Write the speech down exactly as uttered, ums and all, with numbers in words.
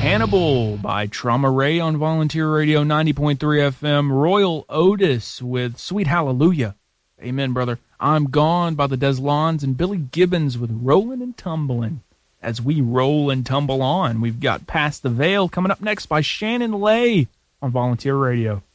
Hannibal by Trauma Ray on Volunteer Radio ninety point three F M. Royal Otis with Sweet Hallelujah. Amen, brother. I'm Gone by the Deslons, and Billy Gibbons with Rollin' and Tumblin'. As we roll and tumble on, we've got Past the Veil coming up next by Shannon Lay on Volunteer Radio.